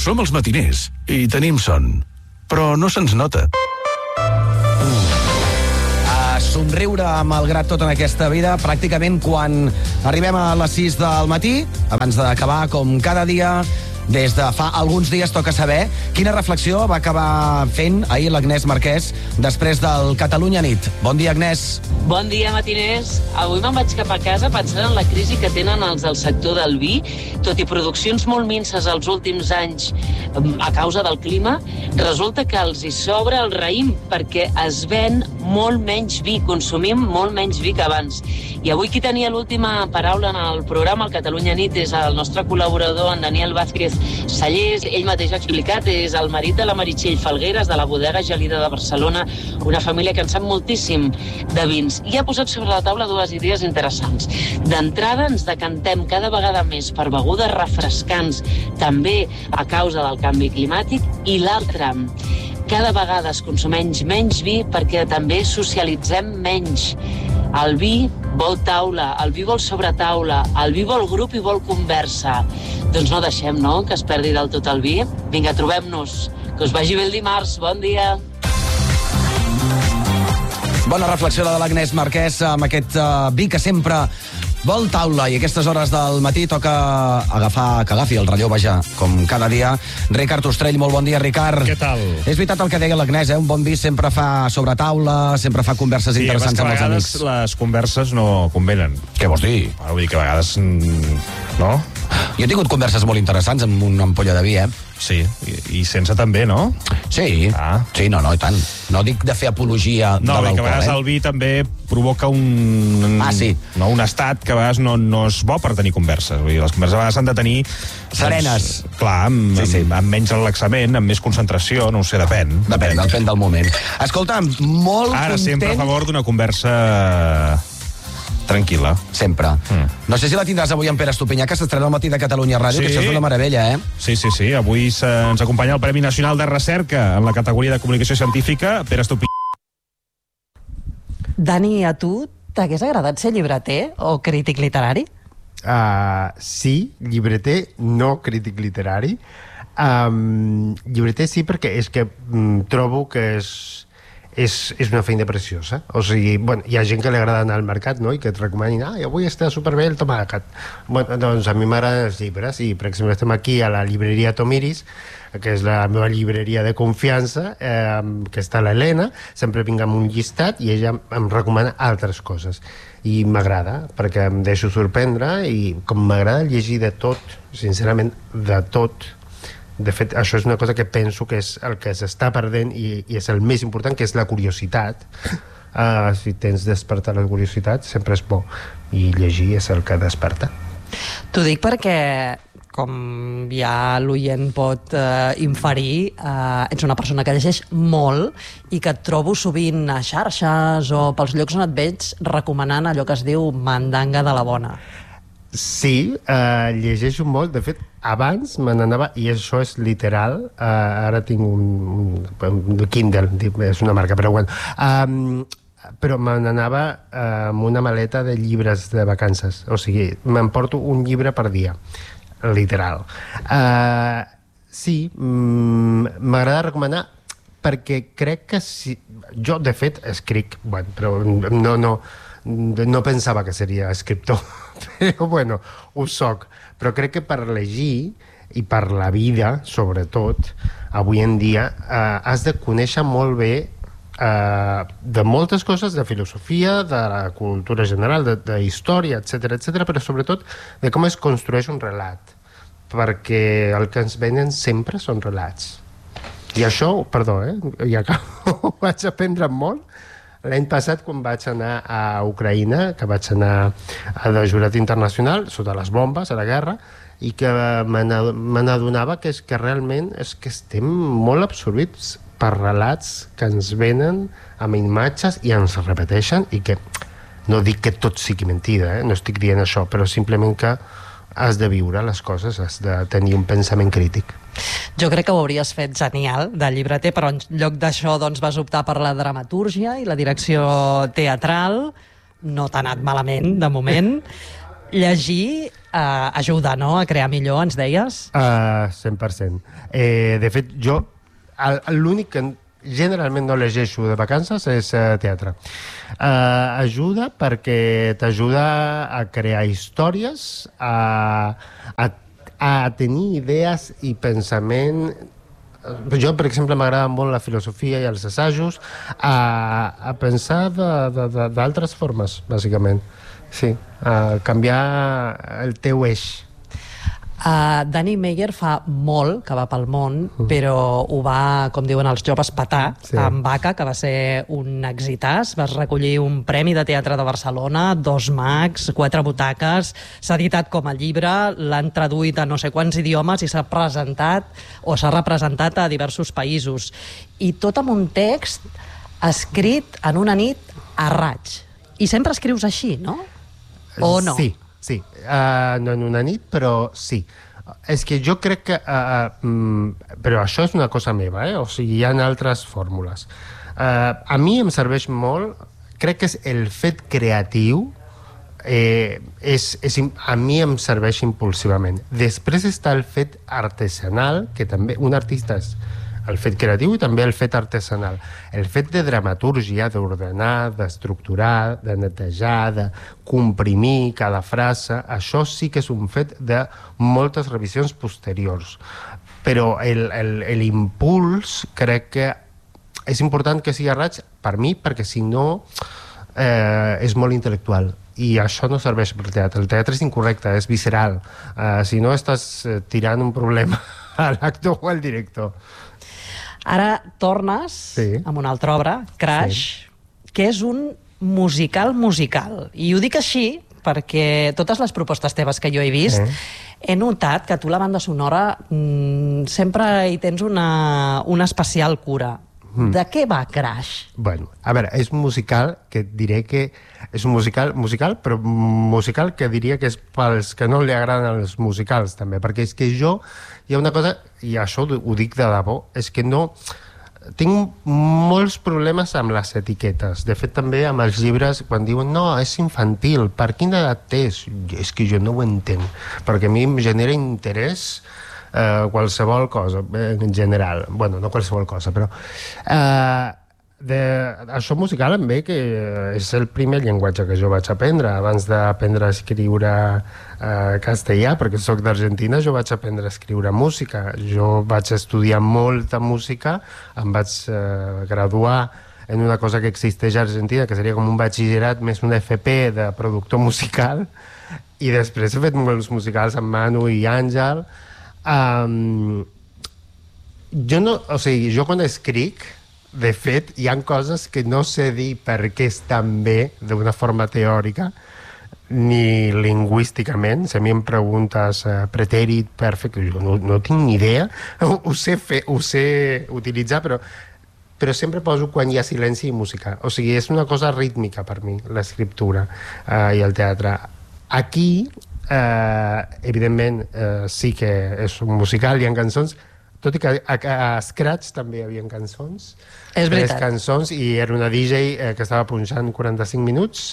Som els matiners i tenim son, però no se'ns nota. Somriure malgrat tot en aquesta vida, pràcticament quan arribem a les 6 del matí, abans d'acabar com cada dia. Des de fa alguns dies toca saber quina reflexió va acabar fent ahir l'Agnès Marquès després del Catalunya Nit. Bon dia, Agnès. Bon dia, matiners. Avui me'n vaig cap a casa pensant en la crisi que tenen els del sector del vi. Tot i produccions molt minces els últims anys a causa del clima, resulta que els hi sobra el raïm perquè es ven molt menys vi, consumim molt menys vi que abans. I avui qui tenia l'última paraula en el programa, el Catalunya Nit, és el nostre col·laborador, en Daniel Vázquez Sallés. Ell mateix ha explicat, és el marit de la Meritxell Falgueres, de la bodega Gelida de Barcelona, una família que en sap moltíssim de vins. I ha posat sobre la taula dues idees interessants. D'entrada, ens decantem cada vegada més per begudes refrescants, també a causa del canvi climàtic, i l'altra, cada vegada es consumeix menys vi perquè també socialitzem menys. El vi vol taula, el vi vol sobretaula, el vi vol grup i vol conversa. Doncs no deixem, no?, que es perdi del tot el vi. Vinga, trobem-nos. Que us vagi bé el dimarts. Bon dia. Bona reflexió de l'Agnès Marquès amb aquest vi que sempre vol taula, i a aquestes hores del matí toca que agafi el relleu, vaja, com cada dia. Ricard Ostrell, molt bon dia, Ricard. Què tal? És veritat el que deia l'Agnès, un bon vi sempre fa sobre taula, sempre fa converses interessants amb els amics. Sí, a vegades les converses no convenen. Què vols dir? Vull dir que a vegades... no? Jo he tingut converses molt interessants amb una ampolla de vi, Sí, i sense també, no? Sí, sí, no, i tant. No dic de fer apologia de l'alcohol. No, que a vegades el vi també provoca un... sí. No, un estat que a vegades no és bo per tenir converses. Vull dir, les converses a vegades s'han de tenir... serenes. Clar, amb menys relaxament, amb més concentració, no ho sé, depèn. Depèn del moment. Escolta, molt Ara content... sempre a favor d'una conversa... tranquil·la. Sempre. No sé si la tindràs avui en Pere Estupinyà, que s'estrena al matí de Catalunya Ràdio, que això és una meravella, Sí. Avui ens acompanya el Premi Nacional de Recerca en la categoria de Comunicació Científica, Pere Estupinyà. Dani, a tu t'hagués agradat ser llibreter o crític literari? Sí, llibreter, no crític literari. Llibreter sí, perquè és que trobo que és una feina preciosa. O sigui, bueno, hi ha gent que li agrada anar al mercat, no?, i que et recomanin, avui està superbé el tomàquet. Bueno, doncs a mi m'agraden els llibres, i per exemple estem aquí a la llibreria Tomiris, que és la meva llibreria de confiança, que està a l'Helena. Sempre vinc amb un llistat i ella em recomana altres coses. I m'agrada, perquè em deixo sorprendre, i com m'agrada llegir de tot, sincerament, de tot. De fet, això és una cosa que penso que és el que s'està perdent, i és el més important, que és la curiositat. Si tens despertar la curiositat, sempre és bo, i llegir és el que desperta. T'ho dic perquè, com ja l'oient pot inferir, ets una persona que llegeix molt i que et trobo sovint a xarxes o pels llocs on et veig recomanant allò que es diu mandanga de la bona. Sí, llegeixo molt. De fet, abans me n'anava, i això és literal, ara tinc un Kindle, és una marca, però bueno, però me n'anava amb una maleta de llibres de vacances. O sigui, m'emporto un llibre per dia, literal. Sí, m'agrada recomanar, perquè crec que si... Jo, de fet, escric, bueno, però no pensava que seria escriptor, però bueno, ho soc. Però crec que per llegir i per la vida, sobretot, avui en dia, has de conèixer molt bé de moltes coses, de filosofia, de la cultura general, de història, etc, però sobretot de com es construeix un relat, perquè el que ens venen sempre són relats. I això, perdó, ja ho vaig aprendre molt l'any passat, quan vaig anar a Ucraïna, que vaig anar de jurat internacional sota les bombes a la guerra, i que me n'adonava que és que realment és que estem molt absorbits per relats que ens venen amb imatges i ens repeteixen, i que no dic que tot sigui mentida, no estic dient això, però simplement que has de viure les coses, has de tenir un pensament crític. Jo crec que ho hauries fet genial de llibreter, però en lloc d'això doncs vas optar per la dramatúrgia i la direcció teatral. No t'ha anat malament, de moment. llegir ajuda, no?, a crear millor, ens deies? 100%. De fet, jo l'únic que generalment no llegeixo de vacances és teatre. Ajuda perquè t'ajuda a crear històries, a tenir idees i pensament. Jo, per exemple, m'agrada molt la filosofia i els assajos, a pensar d'altres formes, bàsicament. Sí, a canviar el teu eix. Danny Meyer fa molt que va pel món, però ho va, com diuen els joves, petar amb Vaca, que va ser un exitàs. Vas recollir un premi de teatre de Barcelona, 2 Mags, 4 butaques, s'ha editat com a llibre, l'han traduït a no sé quants idiomes i s'ha presentat o s'ha representat a diversos països. I tot amb un text escrit en una nit a raig. I sempre escrius així, no? O no? Sí. No en una nit, però sí. És que jo crec que... però això és una cosa meva, O sigui, hi ha altres fórmules. A mi em serveix molt... Crec que és el fet creatiu a mi em serveix impulsivament. Després està el fet artesanal, que també un artista és el fet creatiu i també el fet artesanal. El fet de dramatúrgia, d'ordenar, d'estructurar, de netejar, de comprimir cada frase, això sí que és un fet de moltes revisions posteriors. Però l'impuls crec que és important que sigui a raig per mi, perquè si no és molt intel·lectual. I això no serveix per teatre. El teatre és incorrecte, és visceral. Si no, estàs tirant un problema a l'actor o al director. Ara tornes amb una altra obra, Crash, que és un musical. I ho dic així perquè totes les propostes teves que jo he vist he notat que tu la banda sonora sempre hi tens una especial cura. De què va Crash? Bueno, a veure, és un musical que diré que és un musical, però musical que diria que és pels que no li agraden els musicals, també, perquè és que jo, hi ha una cosa, i això ho dic de debò, és que no... Tinc molts problemes amb les etiquetes. De fet, també amb els llibres, quan diuen no, és infantil, per quina edat és? És que jo no ho entenc, perquè a mi em genera interès qualsevol cosa, en general. Bueno, no qualsevol cosa, però... això musical em ve que és el primer llenguatge que jo vaig aprendre. Abans d'aprendre a escriure castellà, perquè soc d'Argentina, jo vaig aprendre a escriure música. Jo vaig estudiar molta música, em vaig graduar en una cosa que existeix a Argentina, que seria com un batxillerat més un FP de productor musical, i després he fet molts musicals amb Manu i Àngel. Jo quan escric, de fet, hi ha coses que no sé dir per què estan bé d'una forma teòrica ni lingüísticament. Si a mi em preguntes pretèrit, perfecte, jo no tinc ni idea. Ho sé utilitzar, però sempre poso quan hi ha silenci i música. O sigui, és una cosa rítmica per mi, l'escriptura i el teatre. Aquí, evidentment, sí que és un musical, hi ha cançons, tot i que a Scratch també hi havia cançons. És veritat. 3 cançons, i era una DJ que estava punxant 45 minuts.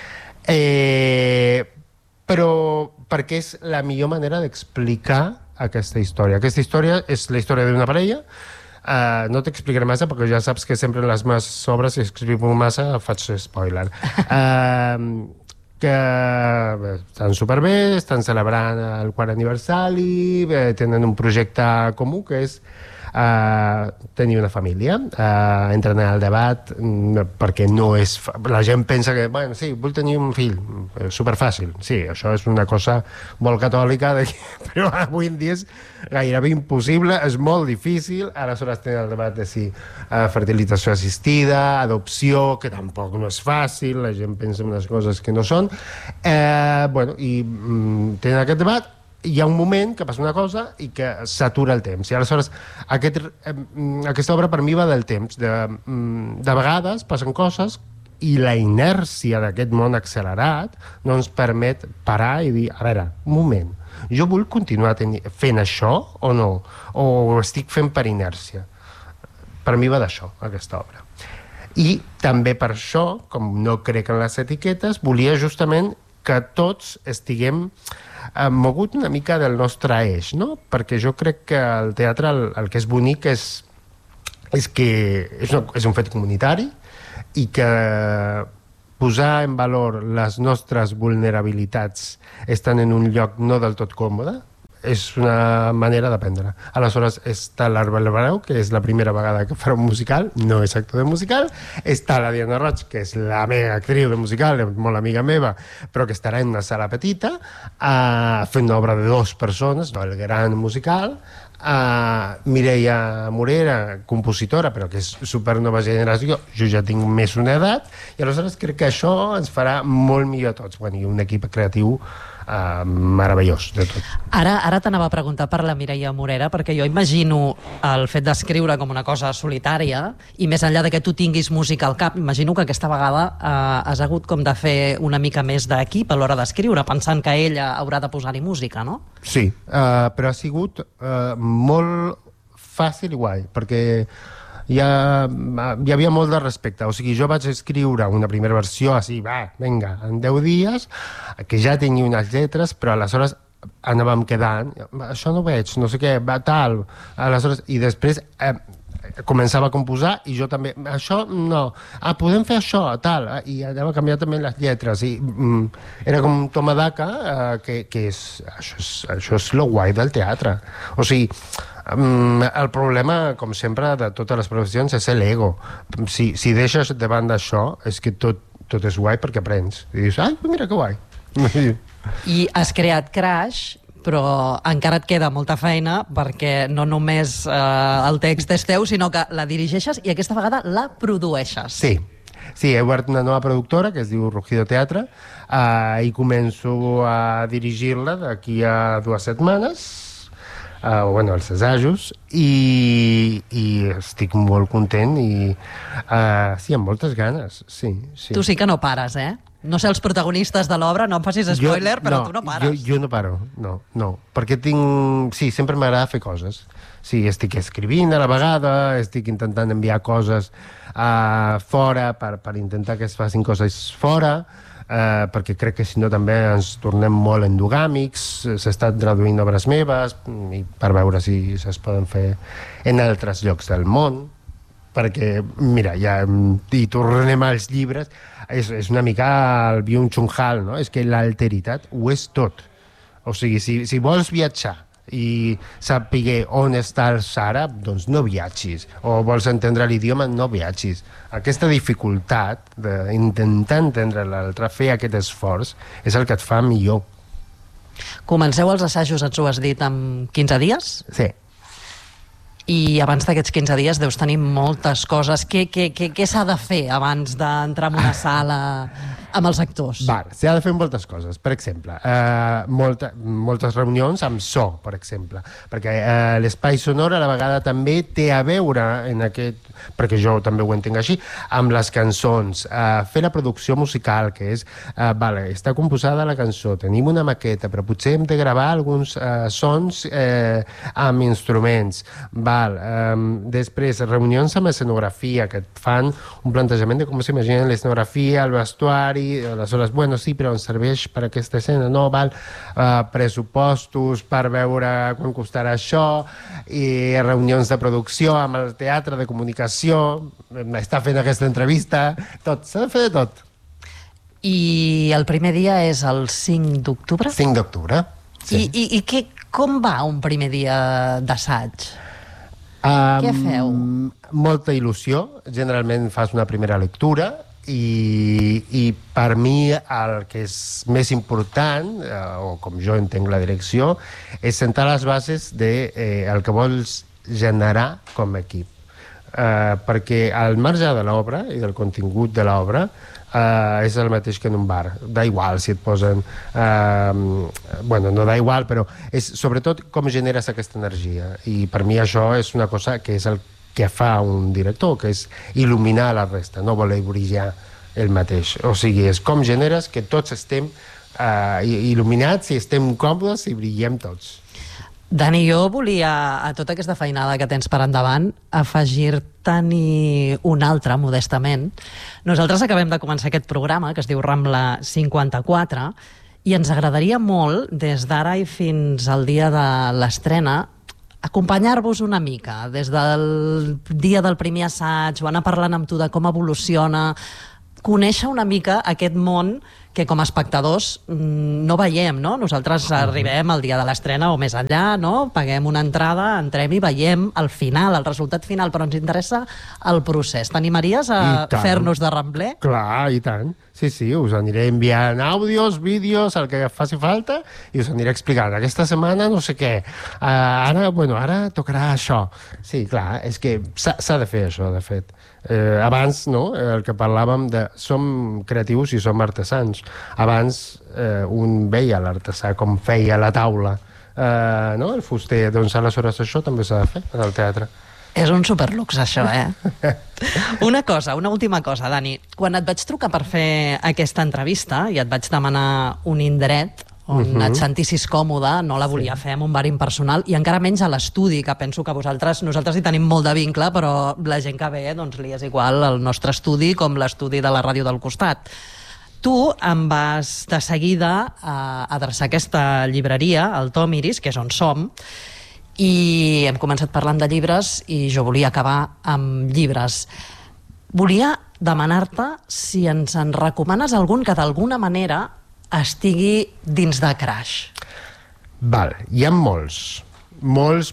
Però perquè és la millor manera d'explicar aquesta història. Aquesta història és la història d'una parella. No t'explicaré massa, perquè ja saps que sempre en les meves obres, si escriu massa, faig spoiler. Que estan superbé, estan celebrant el 4 aniversari, tenen un projecte comú que és tenir una família. Entren en el debat perquè no és... La gent pensa que, bueno, sí, vull tenir un fill, superfàcil. Sí, això és una cosa molt catòlica, però avui en dia és gairebé impossible, és molt difícil. Aleshores tenen el debat de si fertilització assistida, adopció, que tampoc no és fàcil, la gent pensa en unes coses que no són. I tenen aquest debat. Hi ha un moment que passa una cosa i que s'atura el temps. I aleshores aquesta obra per mi va del temps. De vegades passen coses i la inèrcia d'aquest món accelerat no ens permet parar i dir, a veure, un moment, jo vull continuar fent això o no? O ho estic fent per inèrcia? Per mi va d'això, aquesta obra. I també per això, com no crec en les etiquetes, volia justament que tots estiguem mogut una mica del nostre eix, no? Perquè jo crec que el teatre el que és bonic és que és un fet comunitari i que posar en valor les nostres vulnerabilitats estan en un lloc no del tot còmode és una manera d'aprendre. Aleshores, està l'Arbel Barau, que és la primera vegada que farà un musical, no és actor de musical, està la Diana Roig, que és la meva actriu de musical, molt amiga meva, però que estarà en una sala petita, fent una obra de 2 persones, no el gran musical, Mireia Morera, compositora, però que és supernova generació, jo ja tinc més una edat, i aleshores crec que això ens farà molt millor a tots. Bueno, i un equip creatiu meravellós de tot. Ara t'anava a preguntar per la Mireia Morera, perquè jo imagino el fet d'escriure com una cosa solitària, i més enllà de que tu tinguis música al cap, imagino que aquesta vegada has hagut com de fer una mica més d'equip a l'hora d'escriure, pensant que ella haurà de posar-hi música, no? Sí, però ha sigut molt fàcil i guai, perquè hi havia molt de respecte. O sigui, jo vaig escriure una primera versió així, vinga, en 10 dies, que ja tenia unes lletres, però aleshores anàvem quedant, això no veig, no sé què, tal, aleshores, i després començava a composar i jo també, això no, podem fer això, tal, i anava a canviar també les lletres, i era com un toma d'aca, que això és lo guai del teatre. O sigui, el problema, com sempre, de totes les professions és l'ego. Si deixes de banda això, és que tot és guai perquè aprens. I dius, mira que guai. I has creat Crash, però encara et queda molta feina perquè no només el text és teu, sinó que la dirigeixes i aquesta vegada la produeixes. Sí, he obert una nova productora que es diu Rugido Teatre i començo a dirigir-la d'aquí a 2 setmanes, els assajos, i estic molt content i sí, amb moltes ganes, sí. Tu sí que no pares, eh? No sé els protagonistes de l'obra, no em facis spoiler, però tu no pares. Jo no paro, no, perquè sí, sempre m'agrada fer coses. Sí, estic escrivint a la vegada, estic intentant enviar coses fora per intentar que es facin coses fora, perquè crec que si no també ens tornem molt endogàmics. S'estan traduint obres meves i per veure si es poden fer en altres llocs del món, perquè, mira, i tornem als llibres, és una mica el Byung-Chul Han, no? És que l'alteritat ho és tot. O sigui, si vols viatjar i saber on està el Sahara, doncs no viatgis. O vols entendre l'idioma, no viatgis. Aquesta dificultat d'intentar entendre l'altre, fer aquest esforç, és el que et fa millor. Comenceu els assajos, ens ho has dit, en 15 dies? Sí. I abans d'aquests 15 dies deus tenir moltes coses. Què s'ha de fer abans d'entrar en una sala amb els actors? S'ha de fer moltes coses. Per exemple, moltes reunions amb so, per exemple, perquè l'espai sonor a la vegada també té a veure en aquest, perquè jo també ho entenc així, amb les cançons. Fer la producció musical, que és està composada la cançó, tenim una maqueta, però potser hem de gravar alguns sons amb instruments. Després, reunions amb escenografia, que et fan un plantejament de com s'imagina l'escenografia, el vestuari, aleshores, sí, però ens serveix per aquesta escena, no, pressupostos per veure quan costarà això, i reunions de producció amb el teatre, de comunicació, està fent aquesta entrevista, tot, s'ha de fer de tot. I el primer dia és el 5 d'octubre? 5 d'octubre, sí. I com va un primer dia d'assaig? Què feu? Molta il·lusió. Generalment fas una primera lectura i per mi el que és més important, o com jo entenc la direcció, és sentar les bases del que vols generar com a equip. Perquè al marge de l'obra i del contingut de l'obra és el mateix que en un bar. Da igual si et posen... no da igual, però és sobretot com generes aquesta energia. I per mi això és una cosa que és el que fa un director, que és il·luminar la resta, no voler brillar el mateix. O sigui, és com generes que tots estem il·luminats i estem còmodes i brillem tots. Dani, jo volia, a tota aquesta feinada que tens per endavant, afegir-te-n'hi una altra, modestament. Nosaltres acabem de començar aquest programa, que es diu Rambla 54, i ens agradaria molt, des d'ara i fins al dia de l'estrena, acompanyar-vos una mica, des del dia del primer assaig, o anar parlant amb tu de com evoluciona, conèixer una mica aquest món que com a espectadors no veiem, no? Nosaltres arribem al dia de l'estrena o més enllà, no? Paguem una entrada, entrem i veiem el final, el resultat final, però ens interessa el procés. T'animaries a fer-nos de rambler? Clar, i tant. Sí, us aniré enviant àudios, vídeos, el que faci falta, i us aniré explicant. Aquesta setmana no sé què. Ara tocarà això. Sí, clar, és que s'ha de fer això, de fet. Abans, no?, el que parlàvem de... Som creatius i som artesans. Abans un veia l'artesà com feia la taula, no?, el fuster. Doncs aleshores això també s'ha de fer en el teatre. És un superlux, això, Una última cosa, Dani. Quan et vaig trucar per fer aquesta entrevista i et vaig demanar un indret on et sentissis còmode, no la volia fer en un bar impersonal i encara menys a l'estudi, que penso que nosaltres hi tenim molt de vincle, però la gent que ve doncs li és igual el nostre estudi com l'estudi de la ràdio del costat. Tu em vas de seguida adreçar aquesta llibreria, el Tom Iris, que és on som, i hem començat parlant de llibres i jo volia acabar amb llibres. Volia demanar-te si ens en recomanes algun que d'alguna manera estigui dins de Crash. Val, hi ha molts. Molts.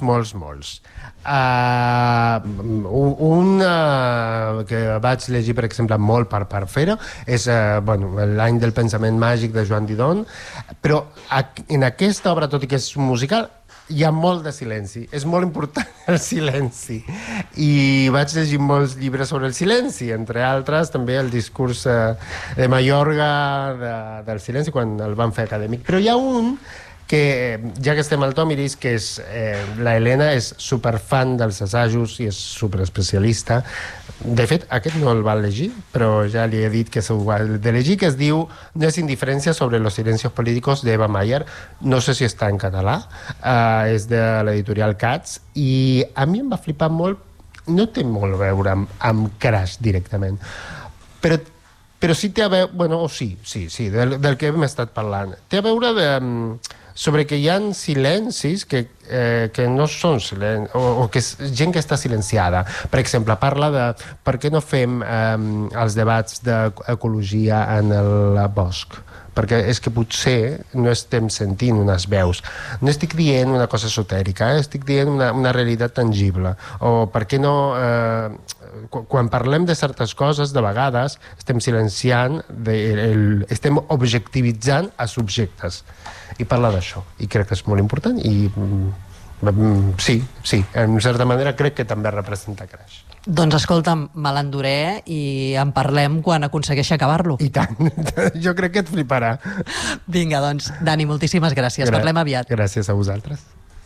Un que vaig llegir, per exemple, molt per fer-ho, és l'any del pensament màgic de Joan Didon, però en aquesta obra, tot i que és un musical, hi ha molt de silenci. És molt important el silenci. I vaig llegir molts llibres sobre el silenci, entre altres també el discurs de Mayorga del silenci, quan el van fer acadèmic. Però hi ha un que, ja que estem al Tom Iris, que és la Helena, és superfan dels assajos i és superespecialista. De fet, aquest no el va llegir, però ja li he dit que s'ho ha de llegir, que es diu No es indiferencia sobre los silencios políticos de Eva Mayer. No sé si està en català, és de l'editorial Katz, i a mi em va flipar molt. No té molt a veure amb Crash directament, però sí té a veure... Bueno, sí, del que hem estat parlant. Té a veure sobre que hi ha silencis que no són silencis, o que és gent que està silenciada. Per exemple, parla de per què no fem els debats d'ecologia en el bosc, perquè és que potser no estem sentint unes veus. No estic dient una cosa esotèrica, estic dient una realitat tangible. O per què no... Quan parlem de certes coses, de vegades estem silenciant, estem objectivitzant a subjectes. I parla d'això. I crec que és molt important i sí, en certa manera crec que també representa Crash. Doncs escolta'm, me l'enduré i en parlem quan aconsegueixi acabar-lo. I tant, jo crec que et fliparà. Vinga, doncs, Dani, moltíssimes gràcies. Parlem aviat. Gràcies a vosaltres.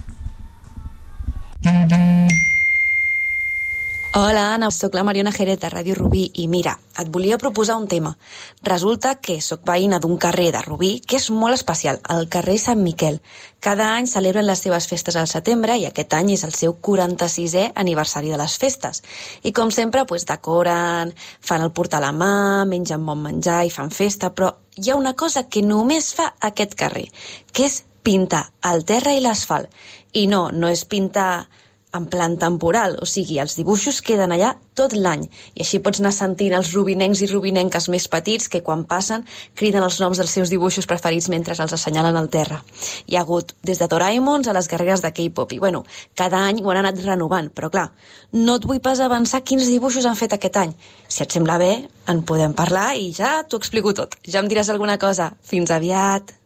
Hola, Anna, soc la Mariona Jerez de Ràdio Rubí i mira, et volia proposar un tema. Resulta que soc veïna d'un carrer de Rubí que és molt especial, el carrer Sant Miquel. Cada any celebren les seves festes al setembre i aquest any és el seu 46è aniversari de les festes. I com sempre, decoren, fan el portal a mà, mengen bon menjar i fan festa, però hi ha una cosa que només fa aquest carrer, que és pintar el terra i l'asfalt. I no és pintar en plan temporal, o sigui, els dibuixos queden allà tot l'any i així pots anar sentint els rubinencs i rubinenques més petits que quan passen criden els noms dels seus dibuixos preferits mentre els assenyalen al terra. Hi ha hagut des de Doraemons a les guerreres de K-pop i cada any ho han anat renovant, però clar, no et vull pas avançar quins dibuixos han fet aquest any. Si et sembla bé, en podem parlar i ja t'ho explico tot. Ja em diràs alguna cosa. Fins aviat!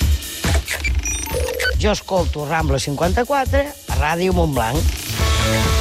Jo escolto Rambla 54 a Ràdio Montblanc.